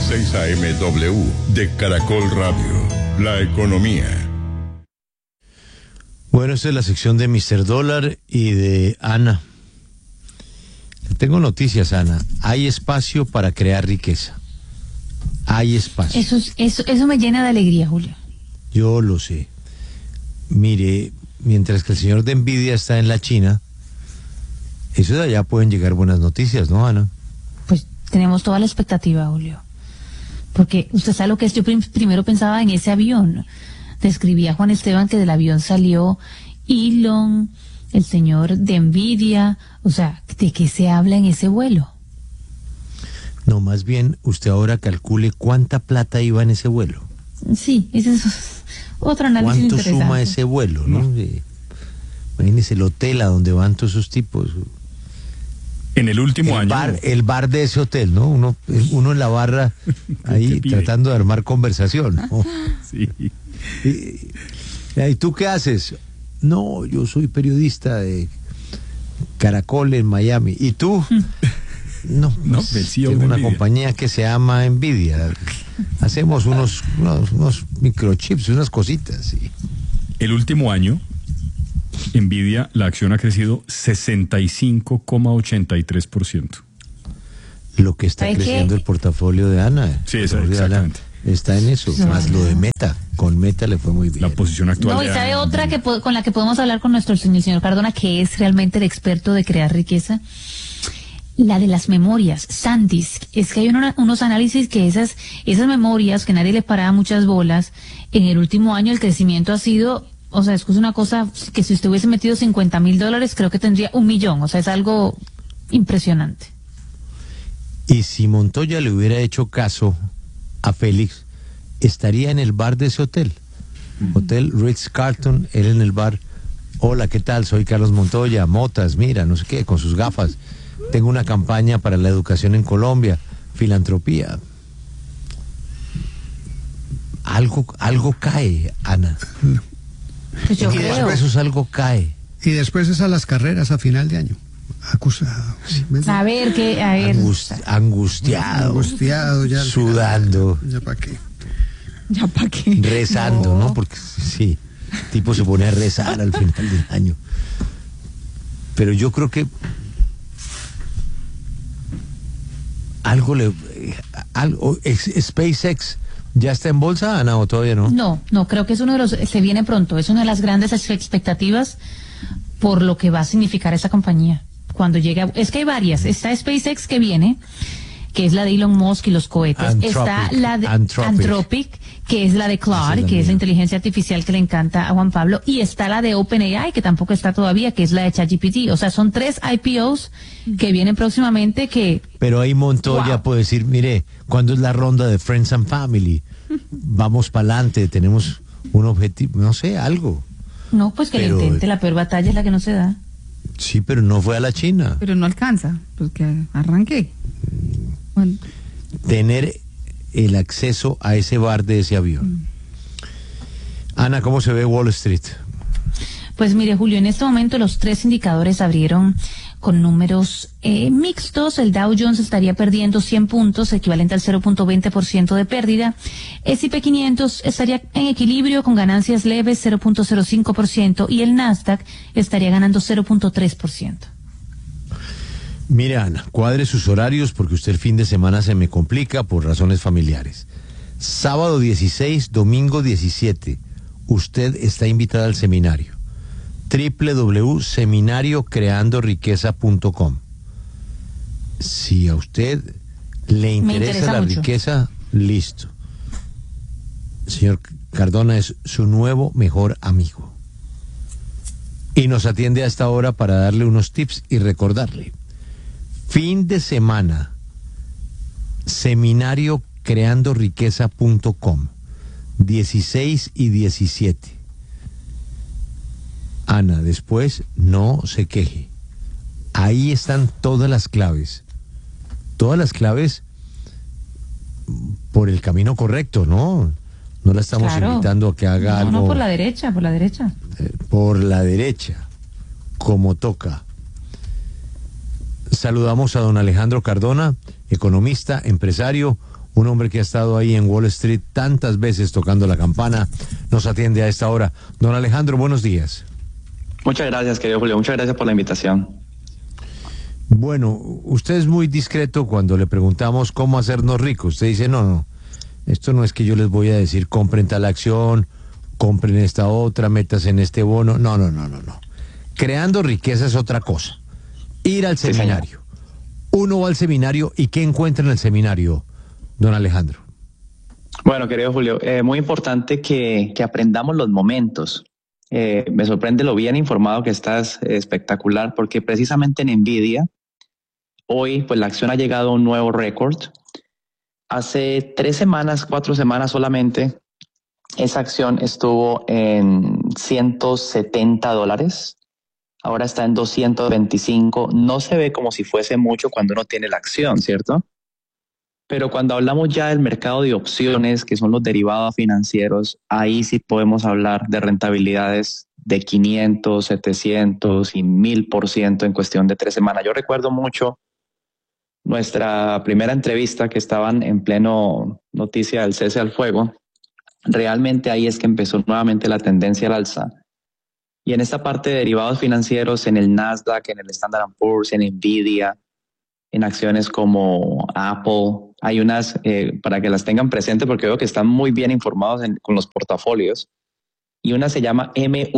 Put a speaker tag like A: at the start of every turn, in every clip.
A: 6 AM W de Caracol Radio. La economía.
B: Bueno, esta es la sección de Mr. Dólar y de Ana. Tengo noticias, Ana. Hay espacio para crear riqueza. Hay espacio.
C: Eso me llena de alegría, Julio.
B: Yo lo sé. Mire, mientras que el señor de Nvidia está en la China, eso de allá pueden llegar buenas noticias, ¿no, Ana?
C: Pues tenemos toda la expectativa, Julio. Porque usted sabe lo que es. Yo primero pensaba en ese avión. Describía Juan Esteban que del avión salió Elon, el señor de Nvidia. O sea, ¿de qué se habla en ese vuelo?
B: No, más bien usted ahora calcule cuánta plata iba en ese vuelo.
C: Sí, ese es otro análisis
B: ¿Cuánto
C: interesante.
B: suma ese vuelo, no? Imagínese el hotel a donde van todos esos tipos.
D: En el último año.
B: El bar de ese hotel, ¿no? Uno en la barra ahí tratando de armar conversación, ¿no?
D: Sí.
B: ¿Y tú qué haces? No, yo soy periodista de Caracol en Miami. ¿Y tú? No, tengo una compañía que se llama Nvidia. Hacemos unos microchips, unas cositas. Sí.
D: El último año, Nvidia, la acción ha crecido 65,83%.
B: Lo que está creciendo el portafolio de Ana.
D: Sí, exactamente.
B: Está en eso, más lo de Meta. Con Meta le fue muy bien.
D: La posición actual.
C: No, y sabe otra con la que podemos hablar con el señor Cardona, que es realmente el experto de crear riqueza. La de las memorias, SanDisk. Es que hay unos análisis que esas memorias, que nadie le paraba muchas bolas, en el último año el crecimiento ha sido, o sea, es una cosa que si usted hubiese metido $50,000, creo que tendría 1,000,000. O sea, es algo impresionante.
B: Y si Montoya le hubiera hecho caso a Félix, estaría en el bar de ese hotel. Hotel Ritz-Carlton, él en el bar. Hola, ¿qué tal? Soy Carlos Montoya, Motas, mira, no sé qué, con sus gafas. Tengo una campaña para la educación en Colombia, filantropía. Algo cae, Ana.
C: Pues yo creo.
B: Después algo cae.
E: Y después es a las carreras a final de año. Acusado.
C: A ver.
B: Angustiado,
E: ya
B: sudando.
E: Ya para qué.
B: Rezando, ¿no? Porque sí, el tipo se pone a rezar al final del año. Pero yo creo que SpaceX ya está en bolsa, Ana, o todavía no.
C: No, creo que es se viene pronto, es una de las grandes expectativas por lo que va a significar esa compañía cuando llegue. Es que hay varias. Está SpaceX que viene, que es la de Elon Musk y los cohetes. Está la de Anthropic, que es la de Claude, que es la inteligencia artificial que le encanta a Juan Pablo, y está la de OpenAI, que tampoco está todavía, que es la de ChatGPT. O sea, son 3 IPOs que vienen próximamente que...
B: Pero ahí Montoya puede decir, mire, ¿cuándo es la ronda de Friends and Family? Vamos para adelante, tenemos un objetivo, no sé, algo.
C: No, pues que le intente, la peor batalla es la que no se da.
B: Sí, pero no fue a la China.
F: Pero no alcanza, pues que arranque. Bueno.
B: Tener el acceso a ese bar de ese avión. Ana, ¿cómo se ve Wall Street?
C: Pues mire, Julio, en este momento los 3 indicadores abrieron con números mixtos. El Dow Jones estaría perdiendo 100 puntos, equivalente al 0.20% de pérdida. S&P 500 estaría en equilibrio con ganancias leves, 0.05%, y el Nasdaq estaría ganando 0.3%.
B: Mire, Ana, cuadre sus horarios porque usted el fin de semana se me complica por razones familiares. Sábado 16, domingo 17, usted está invitada al seminario. www.seminariocreandoriqueza.com. Si a usted le interesa la riqueza, listo. Señor Cardona es su nuevo mejor amigo. Y nos atiende a esta hora para darle unos tips y recordarle. Fin de semana, seminariocreandoriqueza.com, 16 y 17. Ana, después no se queje. Ahí están todas las claves. Todas las claves por el camino correcto, ¿no? No la estamos invitando a que haga algo.
C: No, por la derecha, por la derecha.
B: Por la derecha, como toca. Saludamos a don Alejandro Cardona, economista, empresario, un hombre que ha estado ahí en Wall Street tantas veces tocando la campana, nos atiende a esta hora. Don Alejandro, buenos días.
G: Muchas gracias, querido Julio. Muchas gracias por la invitación.
B: Bueno, usted es muy discreto cuando le preguntamos cómo hacernos ricos. Usted dice, no, esto no es que yo les voy a decir compren tal acción, compren esta otra, métase en este bono. No. Creando riqueza es otra cosa. Ir al seminario. Uno va al seminario y ¿qué encuentra en el seminario, don Alejandro?
G: Bueno, querido Julio, muy importante que aprendamos los momentos. Me sorprende lo bien informado que estás, espectacular, porque precisamente en Nvidia, hoy pues la acción ha llegado a un nuevo récord. Hace 4 semanas solamente, esa acción estuvo en $170. Ahora está en 225. No se ve como si fuese mucho cuando uno tiene la acción, ¿cierto? Pero cuando hablamos ya del mercado de opciones, que son los derivados financieros, ahí sí podemos hablar de rentabilidades de 500, 700 y 1000% en cuestión de 3 semanas. Yo recuerdo mucho nuestra primera entrevista que estaban en pleno noticia del cese al fuego. Realmente ahí es que empezó nuevamente la tendencia al alza. Y en esta parte de derivados financieros, en el Nasdaq, en el Standard & Poor's, en Nvidia, en acciones como Apple, hay unas para que las tengan presentes porque veo que están muy bien informados con los portafolios. Y una se llama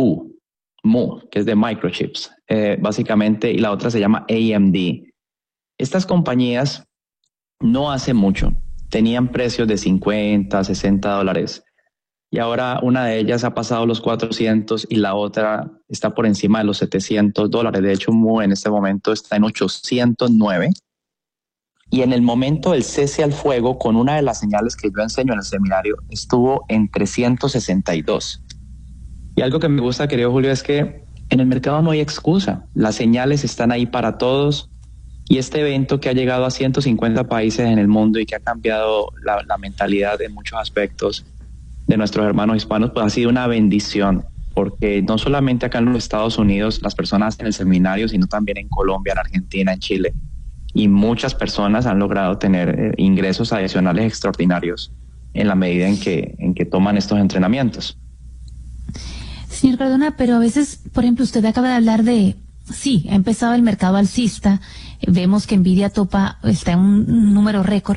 G: MU, que es de microchips, básicamente, y la otra se llama AMD. Estas compañías no hace mucho tenían precios de $50, $60. Y ahora una de ellas ha pasado los 400 y la otra está por encima de los $700. De hecho, MU en este momento está en 809. Y en el momento del cese al fuego, con una de las señales que yo enseño en el seminario, estuvo en 362. Y algo que me gusta, querido Julio, es que en el mercado no hay excusa. Las señales están ahí para todos. Y este evento que ha llegado a 150 países en el mundo y que ha cambiado la mentalidad en muchos aspectos de nuestros hermanos hispanos, pues ha sido una bendición, porque no solamente acá en los Estados Unidos las personas hacen el seminario, sino también en Colombia, en Argentina, en Chile, y muchas personas han logrado tener ingresos adicionales extraordinarios en la medida en que toman estos entrenamientos.
C: Señor Cardona, pero a veces, por ejemplo, usted acaba de hablar de, sí, ha empezado el mercado alcista, vemos que Nvidia está en un número récord,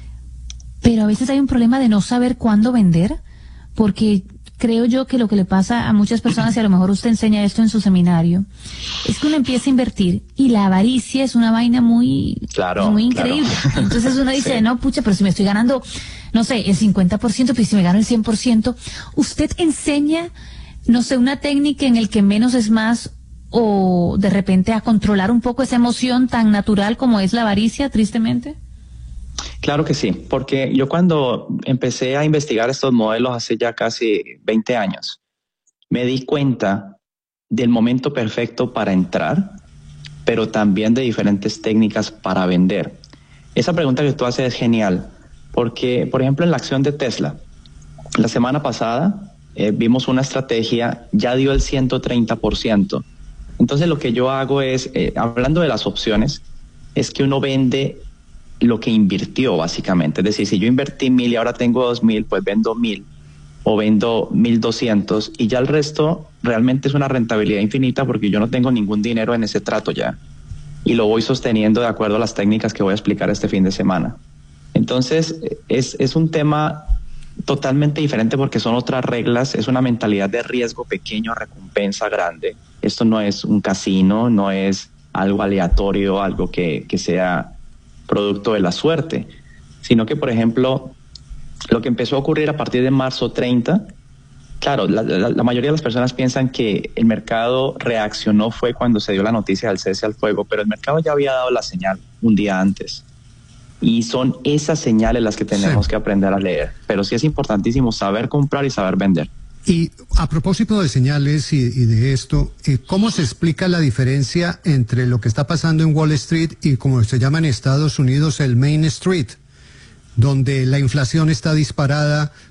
C: pero a veces hay un problema de no saber cuándo vender, porque creo yo que lo que le pasa a muchas personas, y a lo mejor usted enseña esto en su seminario, es que uno empieza a invertir y la avaricia es una vaina muy increíble. Claro. Entonces uno dice, sí, no, pucha, pero si me estoy ganando, no sé, el 50%, pues si me gano el 100%, ¿usted enseña, no sé, una técnica en el que menos es más, o de repente a controlar un poco esa emoción tan natural como es la avaricia, tristemente?
G: Claro que sí, porque yo cuando empecé a investigar estos modelos hace ya casi 20 años, me di cuenta del momento perfecto para entrar, pero también de diferentes técnicas para vender. Esa pregunta que tú haces es genial, porque, por ejemplo, en la acción de Tesla, la semana pasada vimos una estrategia, ya dio el 130%. Entonces lo que yo hago es, hablando de las opciones, es que uno vende lo que invirtió básicamente. Es decir, si yo invertí 1,000 y ahora tengo 2,000, pues vendo 1,000 o vendo 1,200 y ya el resto realmente es una rentabilidad infinita porque yo no tengo ningún dinero en ese trato ya. Y lo voy sosteniendo de acuerdo a las técnicas que voy a explicar este fin de semana. Entonces, es un tema totalmente diferente porque son otras reglas, es una mentalidad de riesgo pequeño, recompensa grande. Esto no es un casino, no es algo aleatorio, algo que sea producto de la suerte, sino que, por ejemplo, lo que empezó a ocurrir a partir de marzo 30, claro, la mayoría de las personas piensan que el mercado reaccionó fue cuando se dio la noticia del cese al fuego, pero el mercado ya había dado la señal un día antes. Y son esas señales las que tenemos que aprender a leer. Pero sí es importantísimo saber comprar y saber vender.
E: Y a propósito de señales y de esto, ¿cómo se explica la diferencia entre lo que está pasando en Wall Street y como se llama en Estados Unidos el Main Street, donde la inflación está disparada,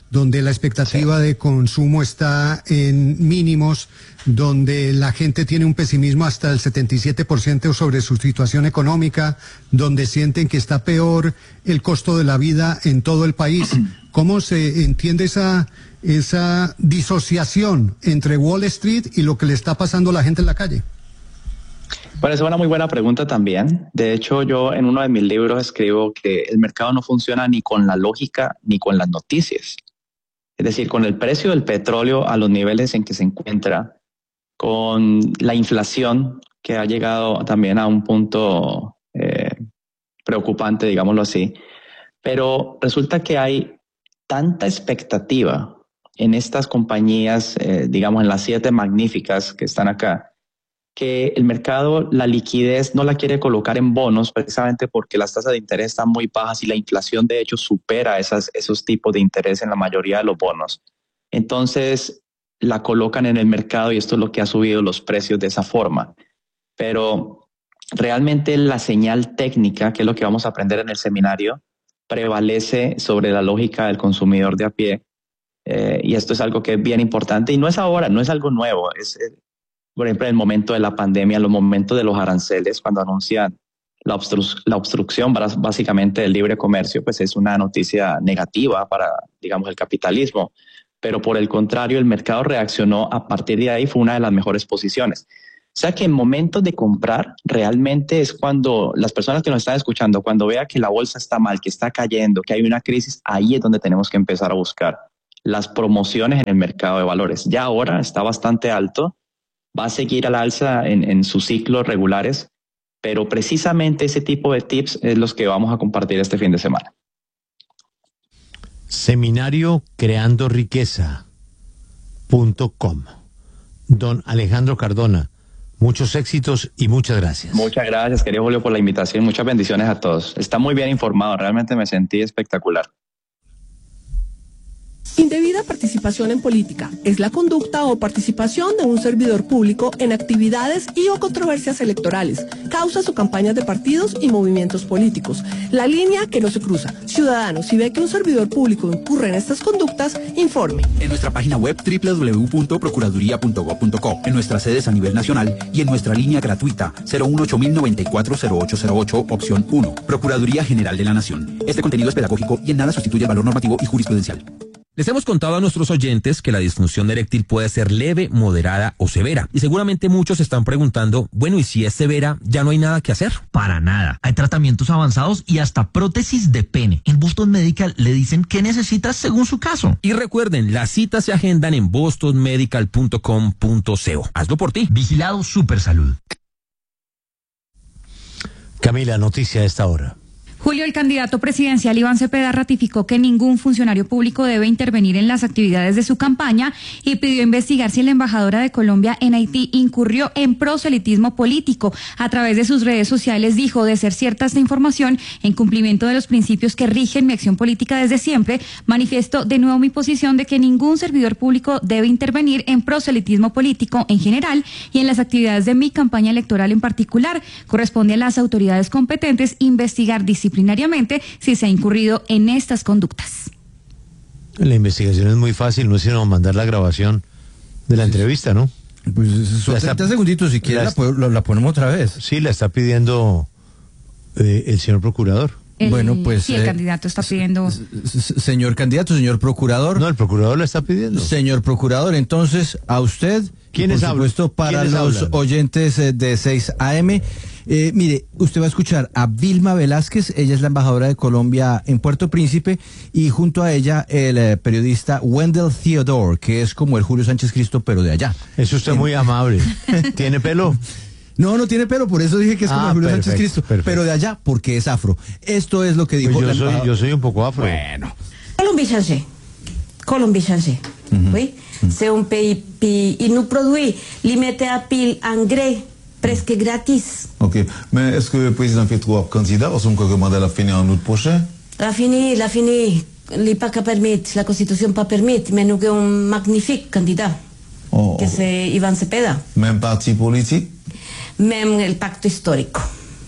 E: donde la expectativa de consumo está en mínimos, donde la gente tiene un pesimismo hasta el 77% sobre su situación económica, donde sienten que está peor el costo de la vida en todo el país. ¿Cómo se entiende esa disociación entre Wall Street y lo que le está pasando a la gente en la calle?
G: Bueno, esa es una muy buena pregunta también. De hecho, yo en uno de mis libros escribo que el mercado no funciona ni con la lógica ni con las noticias. Es decir, con el precio del petróleo a los niveles en que se encuentra, con la inflación que ha llegado también a un punto preocupante, digámoslo así. Pero resulta que hay tanta expectativa en estas compañías, digamos en las 7 magníficas que están acá, que el mercado, la liquidez no la quiere colocar en bonos precisamente porque las tasas de interés están muy bajas y la inflación de hecho supera esos tipos de interés en la mayoría de los bonos. Entonces la colocan en el mercado y esto es lo que ha subido los precios de esa forma. Pero realmente la señal técnica, que es lo que vamos a aprender en el seminario, prevalece sobre la lógica del consumidor de a pie. Y esto es algo que es bien importante y no es ahora, no es algo nuevo. Por ejemplo, en el momento de la pandemia, en los momentos de los aranceles, cuando anuncian la obstrucción básicamente del libre comercio, pues es una noticia negativa para, digamos, el capitalismo. Pero por el contrario, el mercado reaccionó a partir de ahí, fue una de las mejores posiciones. O sea que en momentos de comprar, realmente es cuando las personas que nos están escuchando, cuando vea que la bolsa está mal, que está cayendo, que hay una crisis, ahí es donde tenemos que empezar a buscar las promociones en el mercado de valores. Ya ahora está bastante alto. Va a seguir al alza en sus ciclos regulares, pero precisamente ese tipo de tips es los que vamos a compartir este fin de semana.
B: Seminario Creando Riqueza.com. Don Alejandro Cardona, muchos éxitos y muchas gracias.
G: Muchas gracias, querido Julio, por la invitación. Muchas bendiciones a todos. Está muy bien informado, realmente me sentí espectacular.
H: Indebida participación en política es la conducta o participación de un servidor público en actividades y o controversias electorales, causas o campañas de partidos y movimientos políticos. La línea que no se cruza. Ciudadanos, si ve que un servidor público incurre en estas conductas, informe.
I: En nuestra página web www.procuraduría.gov.co, en nuestras sedes a nivel nacional y en nuestra línea gratuita 018-094-0808, opción 1. Procuraduría General de la Nación. Este contenido es pedagógico y en nada sustituye el valor normativo y jurisprudencial.
J: Les hemos contado a nuestros oyentes que la disfunción eréctil puede ser leve, moderada o severa. Y seguramente muchos se están preguntando, bueno, ¿y si es severa, ya no hay nada que hacer?
K: Para nada. Hay tratamientos avanzados y hasta prótesis de pene. En Boston Medical le dicen qué necesitas según su caso.
J: Y recuerden, las citas se agendan en bostonmedical.com.co. Hazlo por ti.
K: Vigilado Supersalud.
B: Camila, noticia a esta hora.
F: Julio, el candidato presidencial Iván Cepeda ratificó que ningún funcionario público debe intervenir en las actividades de su campaña y pidió investigar si la embajadora de Colombia en Haití incurrió en proselitismo político. A través de sus redes sociales dijo, de ser cierta esta información, en cumplimiento de los principios que rigen mi acción política desde siempre, manifiesto de nuevo mi posición de que ningún servidor público debe intervenir en proselitismo político en general y en las actividades de mi campaña electoral en particular. Corresponde a las autoridades competentes investigar disciplinariamente si se ha incurrido en estas conductas.
B: La investigación es muy fácil, no es sino mandar la grabación de la entrevista, ¿no?
L: Pues son 30 segunditos, si quieres la ponemos otra vez.
B: Sí, la está pidiendo el señor procurador.
F: Bueno, pues sí, el candidato está pidiendo.
L: Señor candidato, señor procurador.
B: No, el procurador la está pidiendo.
L: Señor procurador, entonces, a usted,
B: ¿quiénes hablan?
L: Por supuesto, para los oyentes de 6 AM. Mire, usted va a escuchar a Vilma Velázquez, ella es la embajadora de Colombia en Puerto Príncipe, y junto a ella el periodista Wendell Theodore, que es como el Julio Sánchez Cristo, pero de allá.
B: Es usted muy amable. ¿Tiene pelo?
L: No tiene pelo, por eso dije que es como el Julio Sánchez Cristo, pero de allá porque es afro. Esto es lo que dijo
B: pues yo soy un poco afro.
L: Bueno.
M: Colombie changé. Oui. C'est un pays qui nous produit limité à pile engrais presque gratis.
N: Ok, mais est-ce que le président fait trois candidats parce qu'on peut commander la finir en août prochain?
M: La fini, les pas qu'à permettre, la Constitution pas permettre, mais nous avons un magnifique candidat, que c'est Iván Cepeda.
N: Même parti politique?
M: Même le pacte historique.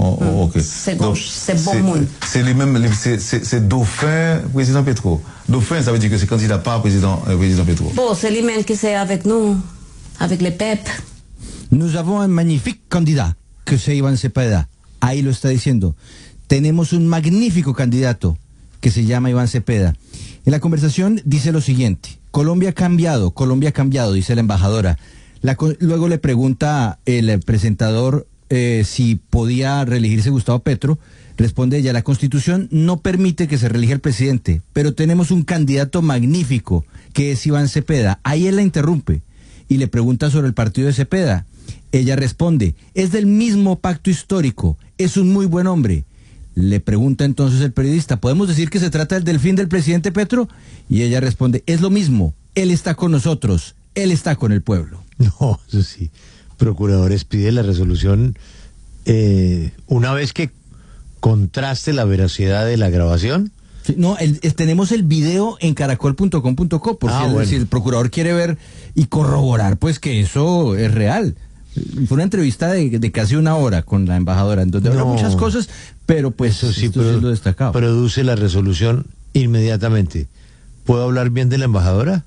N: Ok.
M: C'est
N: Donc,
M: gauche, c'est bon monde.
N: c'est lui-même, c'est Dauphin, président Petro. Dauphin, ça veut dire que c'est candidat pas président Petro.
M: Bon, c'est lui-même qui c'est avec nous, avec les PEP.
L: Nous avons un magnifique candidat, que es Iván Cepeda. Ahí lo está diciendo. Tenemos un magnífico candidato, que se llama Iván Cepeda. En la conversación dice lo siguiente: Colombia ha cambiado, dice la embajadora. Luego le pregunta el presentador si podía reelegirse Gustavo Petro. Responde ella: la Constitución no permite que se reelija el presidente, pero tenemos un candidato magnífico, que es Iván Cepeda. Ahí él la interrumpe y le pregunta sobre el partido de Cepeda. Ella responde: es del mismo pacto histórico, es un muy buen hombre. Le pregunta entonces el periodista: ¿podemos decir que se trata del delfín del presidente Petro? Y ella responde: es lo mismo, él está con nosotros, él está con el pueblo.
B: No, eso sí. Procuradores pide la resolución una vez que contraste la veracidad de la grabación.
L: Sí, no, tenemos el video en caracol.com.co por si el procurador quiere ver y corroborar pues que eso es real. Fue una entrevista de casi una hora con la embajadora, en donde habla muchas cosas, pero pues
B: eso sí,
L: esto es lo destacado.
B: Produce la resolución inmediatamente. ¿Puedo hablar bien de la embajadora?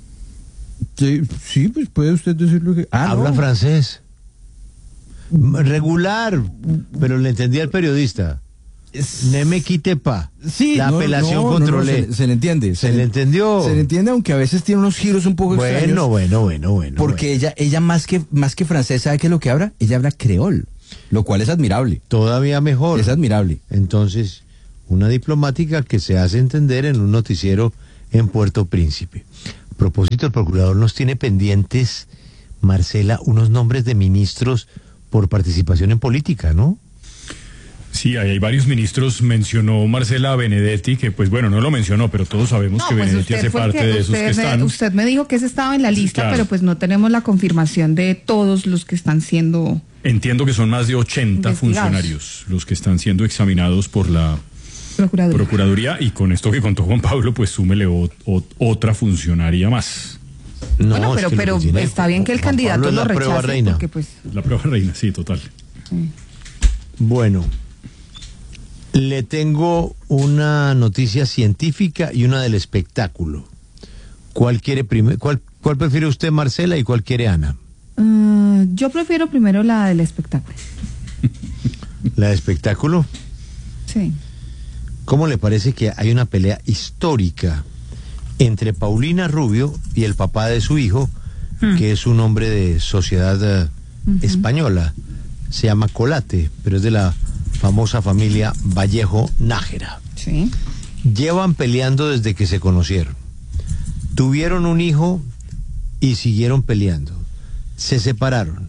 L: Sí, pues puede usted decir lo que...
B: Habla francés. Regular, pero le entendí al periodista. Ne me quite pa.
L: Sí,
B: la apelación controlé.
L: Se le entiende.
B: Se le entendió.
L: Se le entiende, aunque a veces tiene unos giros un poco extraños.
B: Bueno.
L: Porque ella más que francés, ¿sabe qué es lo que habla? Ella habla creol, lo cual es admirable.
B: Todavía mejor.
L: Es admirable.
B: Entonces, una diplomática que se hace entender en un noticiero en Puerto Príncipe. A propósito, el procurador nos tiene pendientes, Marcela, unos nombres de ministros por participación en política, ¿no?
D: Sí, hay varios ministros. Mencionó Marcela Benedetti, que pues bueno, no lo mencionó, pero todos sabemos que
F: pues
D: Benedetti hace parte de esos que están.
F: Usted me dijo que ese estaba en la lista,
D: claro,
F: pero pues no tenemos la confirmación de todos los que están siendo...
D: Entiendo que son más de 80 funcionarios los que están siendo examinados por la Procuraduría, y con esto que contó Juan Pablo, pues súmele otra funcionaria más.
F: No, bueno, pero está bien que el candidato lo rechace, porque pues...
D: La prueba reina, sí, total.
F: Sí.
B: Bueno, le tengo una noticia científica y una del espectáculo. ¿Cuál quiere primero? ¿Cuál prefiere usted, Marcela, y cuál quiere Ana?
F: Yo prefiero primero la del espectáculo.
B: ¿La de espectáculo?
F: Sí.
B: ¿Cómo le parece que hay una pelea histórica entre Paulina Rubio y el papá de su hijo, que es un hombre de sociedad española? Se llama Colate, pero es de la famosa familia Vallejo Nájera.
F: Sí.
B: Llevan peleando desde que se conocieron. Tuvieron un hijo y siguieron peleando. Se separaron.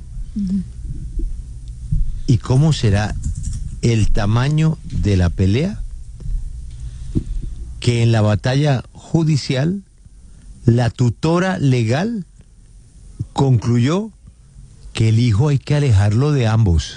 B: ¿Y cómo será el tamaño de la pelea? Que en la batalla judicial, la tutora legal concluyó que el hijo hay que alejarlo de ambos.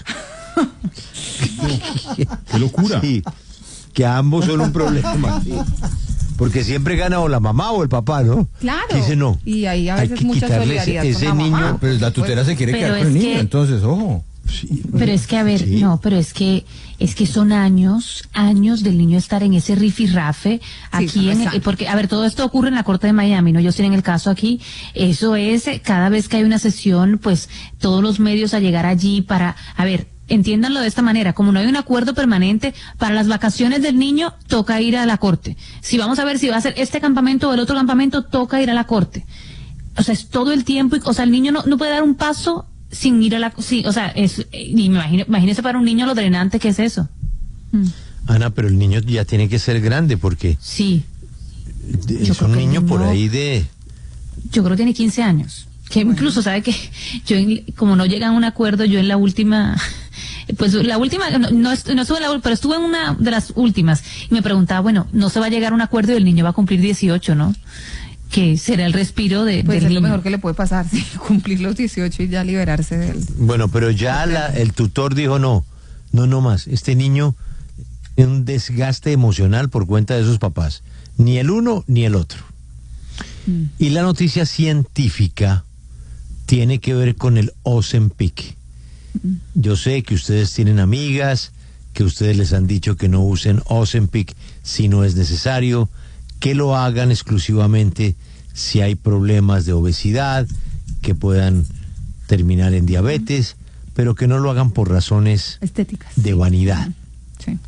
D: ¡Qué locura!
B: Sí, que ambos son un problema. Sí. Porque siempre gana o la mamá o el papá, ¿no?
F: Claro.
B: Dice no.
F: Y ahí a veces
B: hay que
F: mucha
B: quitarle
F: solidaridad
B: ese
F: con la
B: niño.
F: mamá.
L: Pero la tutela se quiere quedar con el niño, entonces, ojo.
B: Sí.
C: Pero es que, a ver, no, pero es que son años del niño estar en ese rifirrafe aquí, porque, a ver, todo esto ocurre en la Corte de Miami, ¿no? Ellos tienen el caso aquí. Eso es, cada vez que hay una sesión, pues, todos los medios a llegar allí para, a ver, entiéndanlo de esta manera, como no hay un acuerdo permanente, para las vacaciones del niño toca ir a la corte. Si vamos a ver si va a ser este campamento o el otro campamento, toca ir a la corte. O sea, es todo el tiempo, o sea, el niño no puede dar un paso sin ir a la... Sí, o sea, imagínese para un niño lo drenante que es eso.
B: Ana, pero el niño ya tiene que ser grande porque...
C: Sí.
B: Es un niño por ahí de...
C: Yo creo que tiene 15 años. Que incluso, ¿sabe qué? Yo, como no llegan a un acuerdo, yo en la última... Pues la última, no estuve en la, pero estuve en una de las últimas y me preguntaba, bueno, no se va a llegar a un acuerdo y el niño va a cumplir 18, ¿no? Que será el respiro de
F: pues
C: del
F: es
C: niño.
F: Lo mejor que le puede pasar, sí, cumplir los 18 y ya liberarse de él.
B: Bueno, pero ya el tutor dijo no más. Este niño tiene un desgaste emocional por cuenta de sus papás. Ni el uno ni el otro. Y la noticia científica tiene que ver con el Ozempic. Yo sé que ustedes tienen amigas que ustedes les han dicho que no usen Ozempic si no es necesario, que lo hagan exclusivamente si hay problemas de obesidad, que puedan terminar en diabetes, pero que no lo hagan por razones
F: estéticas,
B: de vanidad.
F: Sí.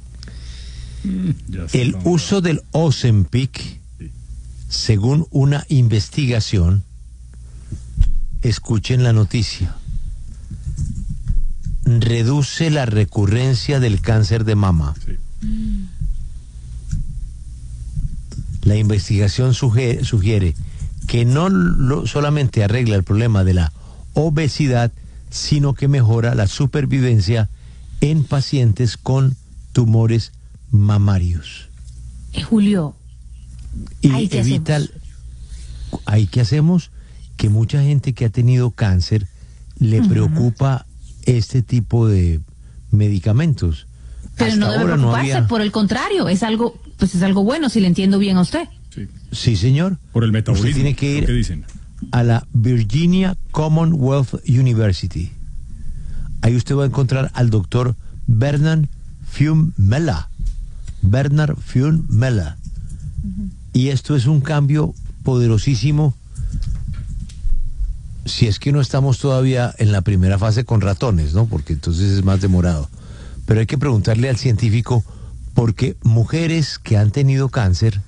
B: El uso del Ozempic, según una investigación, escuchen la noticia, reduce la recurrencia del cáncer de mama. Sí. La investigación sugiere que no solamente arregla el problema de la obesidad, sino que mejora la supervivencia en pacientes con tumores mamarios.
C: Julio,
B: y evita, ¿qué hacemos? Que mucha gente que ha tenido cáncer le preocupa este tipo de medicamentos.
C: Pero no debe preocuparse, por el contrario, es algo bueno, si le entiendo bien a usted.
B: Sí, señor.
D: Por el metabolismo.
B: Usted tiene que ir
D: ¿qué dicen?
B: A la Virginia Commonwealth University. Ahí usted va a encontrar al doctor Bernard Fiumella. Y esto es un cambio poderosísimo, si es que no estamos todavía en la primera fase con ratones, ¿no? Porque entonces es más demorado. Pero hay que preguntarle al científico, porque mujeres que han tenido cáncer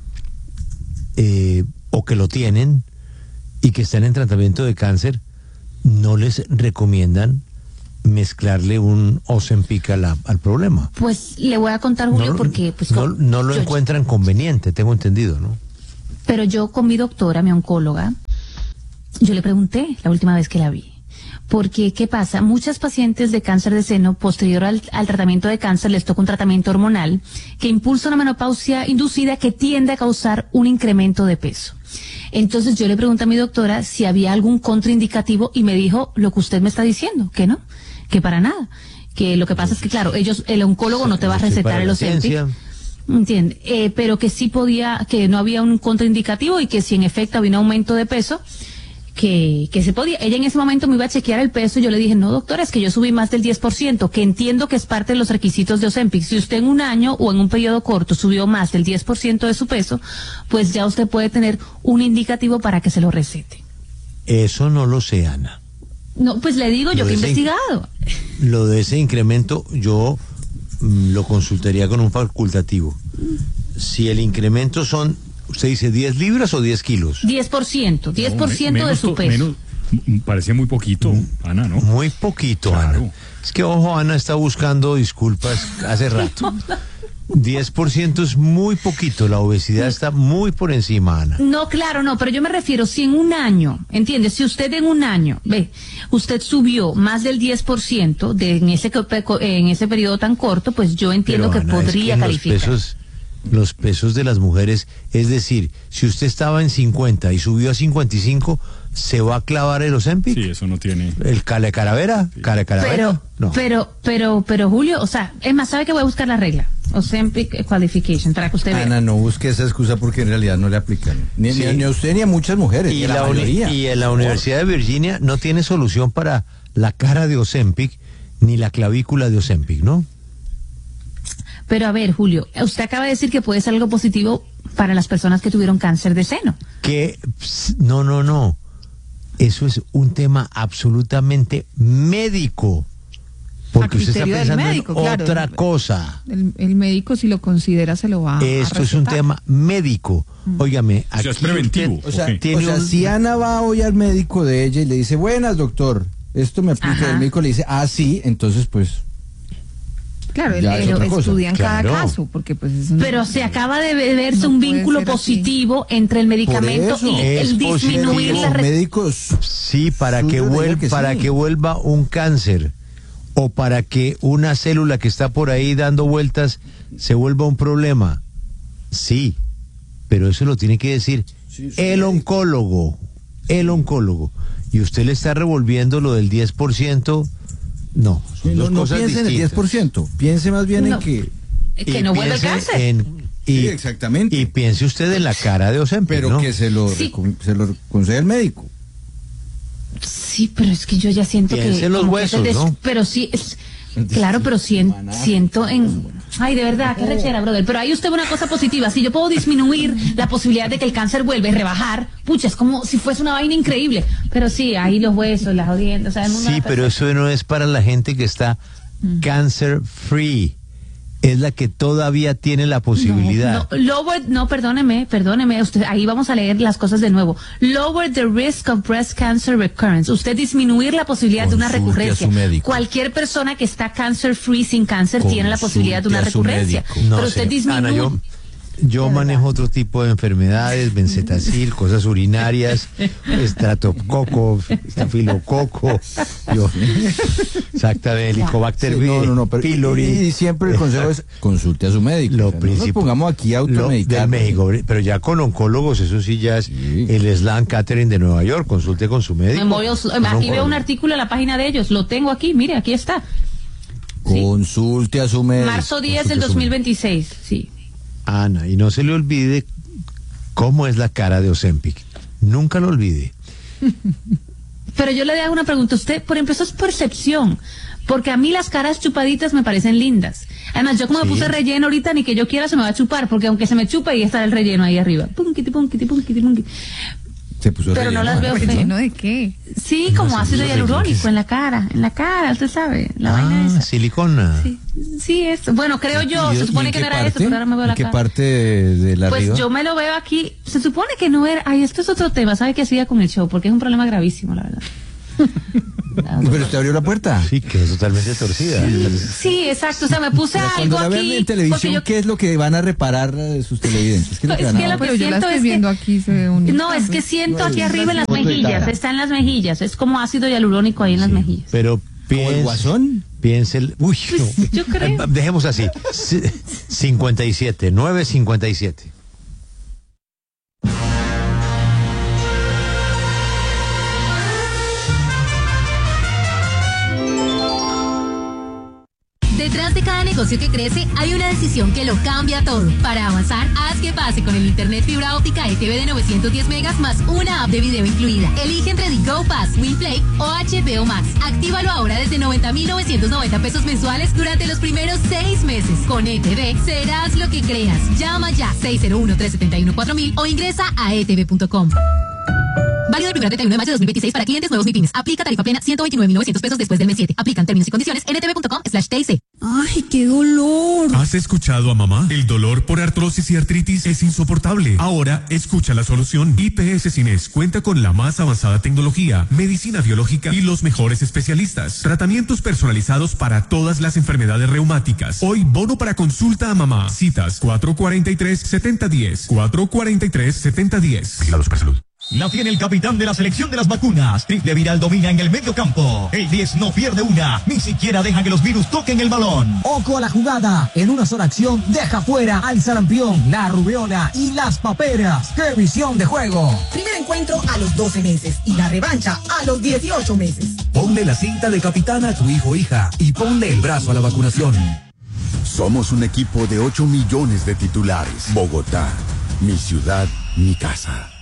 B: o que lo tienen y que están en tratamiento de cáncer, no les recomiendan mezclarle un Ozempic al problema.
C: Pues le voy a contar, Julio, porque pues
B: no lo encuentran conveniente, tengo entendido, ¿no?
C: Pero yo con mi doctora, mi oncóloga, yo le pregunté la última vez que la vi, porque ¿qué pasa? Muchas pacientes de cáncer de seno posterior al tratamiento de cáncer les toca un tratamiento hormonal que impulsa una menopausia inducida que tiende a causar un incremento de peso. Entonces yo le pregunté a mi doctora si había algún contraindicativo y me dijo lo que usted me está diciendo, que no, que para nada, que lo que pasa es que claro, el oncólogo no te va a recetar el Ozempic, ¿entiende? Pero que sí podía, que no había un contraindicativo y que si en efecto había un aumento de peso, que se podía. Ella en ese momento me iba a chequear el peso y yo le dije, no doctora, es que yo subí más del 10%, que entiendo que es parte de los requisitos de Ozempic. Si usted en un año o en un periodo corto subió más del 10% de su peso, pues ya usted puede tener un indicativo para que se lo recete.
B: Eso no lo sé, Ana.
C: No, pues le digo yo que he investigado.
B: Lo de ese incremento yo lo consultaría con un facultativo. Si el incremento son, ¿usted dice 10 libras o 10 kilos?
C: 10% de su peso.
D: Parecía muy poquito, Ana, ¿no?
B: Muy poquito, claro. Ana. Es que, ojo, Ana está buscando disculpas hace rato. 10% es muy poquito, la obesidad está muy por encima, Ana.
C: No, claro, no, pero yo me refiero, si en un año, ¿entiendes? Si usted en un año, usted subió más del 10% en ese periodo tan corto, pues yo entiendo pero, que Ana, podría calificar.
B: Los pesos de las mujeres, es decir, si usted estaba en 50 y subió a 55, ¿se va a clavar el Ozempic?
D: Sí, eso no tiene.
B: ¿El calavera? Sí.
C: Pero,
B: no.
C: pero, Julio, o sea, es más, ¿sabe que voy a buscar la regla? Ozempic Qualification, para que usted vea.
L: Ana, no busque esa excusa porque en realidad no le aplican. Ni a usted ni a muchas mujeres.
B: Y en la Universidad de Virginia no tiene solución para la cara de Ozempic ni la clavícula de Ozempic, ¿no?
C: Pero a ver, Julio, usted acaba de decir que puede ser algo positivo para las personas que tuvieron cáncer de seno.
B: No. Eso es un tema absolutamente médico. Porque usted está pensando médico, en otra cosa.
F: El médico, si lo considera, se lo va a recetar.
B: Es un tema médico. Óigame, aquí
D: es preventivo.
L: Si Ana va hoy al médico de ella y le dice, buenas, doctor, esto me aplica, el médico le dice, sí, entonces pues...
F: Claro, pero estudian cada caso, porque pues es
C: pero se acaba de verse un vínculo positivo entre el medicamento y el disminuir la
B: médicos. Sí, para que vuelva un cáncer o para que una célula que está por ahí dando vueltas se vuelva un problema. Sí, pero eso lo tiene que decir el oncólogo. Y usted le está revolviendo lo del 10%. No,
L: no piense en el 10%, piense más bien en que
C: no vuelva el cáncer.
L: Sí, exactamente.
B: Y piense usted en la cara de Ozempic,
L: pero ¿no? Que se lo concede el médico.
C: Sí, pero es que yo ya siento
B: piense
C: que
B: los huesos, ¿no?
C: Pero sí, Claro, pero siento en... Ay, de verdad, qué rechera, brother. Pero ahí usted ve una cosa positiva. Si yo puedo disminuir la posibilidad de que el cáncer vuelva y rebajar, pucha, es como si fuese una vaina increíble. Pero sí, ahí los huesos, las jodiendas, o sea, el mundo...
B: Sí, pero eso no es para la gente que está cancer free. Es la que todavía tiene la posibilidad.
C: No, perdóneme, usted, ahí vamos a leer las cosas de nuevo. Lower the risk of breast cancer recurrence. Usted disminuir la posibilidad de una recurrencia. Cualquier persona que está cancer free sin cáncer tiene la posibilidad de una recurrencia. Pero usted disminuye.
B: Ana, yo manejo otro tipo de enfermedades, benzetacil, cosas urinarias, estratococo, estafilococo, exactamente, Helicobacter pylori.
L: Y siempre el consejo es consulte a su médico.
B: Lo
L: principal. No nos pongamos aquí a automedicar.
B: Del México, pero ya con oncólogos, eso sí ya es el Sloan Kettering de Nueva York, consulte con su médico.
C: Aquí veo un artículo en la página de ellos, lo tengo aquí, mire, aquí está.
L: Consulte a su médico.
C: Marzo 10 del 2026, sí.
B: Ana, y no se le olvide cómo es la cara de Ozempic. Nunca lo olvide.
C: Pero yo le hago una pregunta. Usted, por ejemplo, eso es percepción. Porque a mí las caras chupaditas me parecen lindas. Además, yo como me puse relleno ahorita, ni que yo quiera se me va a chupar. Porque aunque se me chupe, ahí está el relleno ahí arriba. Punquiti, punquiti, punquiti, punquiti.
L: Se puso
C: pero
L: relleno.
C: No las veo feas.
F: ¿Relleno de qué?
C: Sí, como ácido hialurónico en la cara, usted sabe, la vaina esa.
B: Silicona.
C: Sí, eso. Bueno, creo yo, se supone que no era eso, pero ahora me veo la cara.
L: ¿Qué parte de la
C: Pues
L: arriba?
C: yo me lo veo aquí, se supone que no era, esto es otro tema, ¿sabe qué hacía con el show? Porque es un problema gravísimo, la verdad.
L: Pero usted abrió la puerta.
B: Sí, quedó totalmente torcida.
C: Sí, exacto, o sea, me puse algo
L: cuando la
C: aquí.
L: vean en televisión, ¿qué es lo que van a reparar sus televidentes? ¿Qué es lo que van a
F: pero yo la estoy viendo aquí, se ve un...
C: No, es que siento aquí arriba en las mejillas, está en las mejillas, es como ácido hialurónico ahí en las mejillas.
B: Pero
L: ¿el guasón?
B: Piense uy,
C: pues,
B: no.
C: Yo creo.
B: Dejemos así. 9:57.
O: Detrás de cada negocio que crece hay una decisión que lo cambia todo. Para avanzar, haz que pase con el internet fibra óptica ETV de 910 megas más una app de video incluida. Elige entre The Go Pass, WinPlay o HBO Max. Actívalo ahora desde 90,990 pesos mensuales durante los primeros 6 meses. Con ETV serás lo que creas. Llama ya 601-371-4000 o ingresa a etv.com. Válido el 1 31 de mayo de 2026 para clientes nuevos ni pymes. Aplica tarifa plena 129.900 pesos después del mes 7. Aplican términos y condiciones en etv.com/TIC.
P: ¡Ay, qué dolor! ¿Has escuchado a mamá? El dolor por artrosis y artritis es insoportable. Ahora, escucha la solución. IPS Cines cuenta con la más avanzada tecnología, medicina biológica y los mejores especialistas. Tratamientos personalizados para todas las enfermedades reumáticas. Hoy, bono para consulta a mamá. Citas 443-7010. 443-7010. Vigilados para salud.
Q: La tiene el capitán de la selección de las vacunas. Triple Viral domina en el medio campo. El 10 no pierde una, ni siquiera deja que los virus toquen el balón.
R: Ojo a la jugada. En una sola acción deja fuera al sarampión, la rubiola y las paperas. ¡Qué visión de juego!
S: Primer encuentro a los 12 meses y la revancha a los 18 meses.
T: Ponle la cinta de capitán a tu hijo o hija y ponle el brazo a la vacunación.
A: Somos un equipo de 8 millones de titulares. Bogotá, mi ciudad, mi casa.